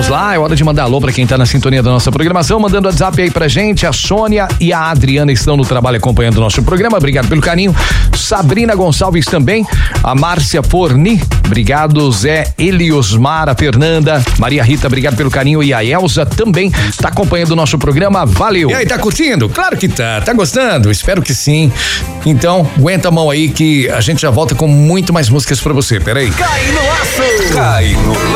Vamos lá, é hora de mandar alô pra quem tá na sintonia da nossa programação, mandando WhatsApp aí pra gente. A Sônia e a Adriana estão no trabalho acompanhando o nosso programa, obrigado pelo carinho. Sabrina Gonçalves também, a Márcia Forni, obrigado. Zé Eliosmar, a Fernanda, Maria Rita, obrigado pelo carinho. E a Elza também tá acompanhando o nosso programa, valeu. E aí, tá curtindo? Claro que tá gostando? Espero que sim. Então, aguenta a mão aí que a gente já volta com muito mais músicas pra você, peraí. Cai no laço! Cai no laço!